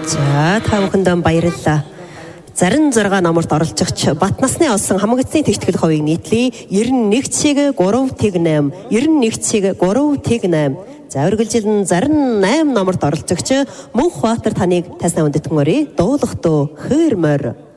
За та бүхэндээ баярлалаа. Зарим 6 номорт оролцогч Батнасны олсон хамаг эцсийн тэгтгэл хувийг нийтлээ 91-3-8 91-3-8 за үргэлжилэн зарим 8 номорт оролцогч Мөнхбаатар таныг тайсан үндэтгэнгөөрэй дуулах дөө хөрмөр